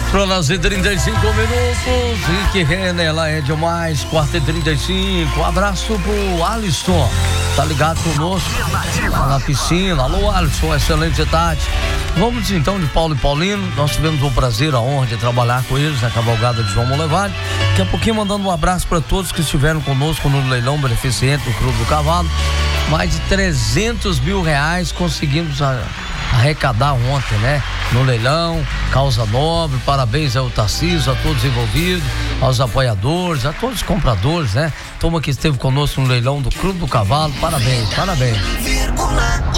Cronas e 35 minutos. Rick Renner, ela é demais. 4h35. Um abraço pro Alisson. Tá ligado conosco lá na piscina. Alô, Alisson, excelente tarde. Vamos então de Paulo e Paulino. Nós tivemos o prazer, a honra de trabalhar com eles na cavalgada de João Molevade. Daqui a pouquinho mandando um abraço para todos que estiveram conosco no leilão beneficente do Clube do Cavalo. Mais de 300 mil reais conseguimos arrecadar ontem, né? No leilão, causa nobre. Parabéns ao Tarcísio, a todos envolvidos, aos apoiadores, a todos os compradores, né? Turma que esteve conosco no leilão do Clube do Cavalo, parabéns, parabéns.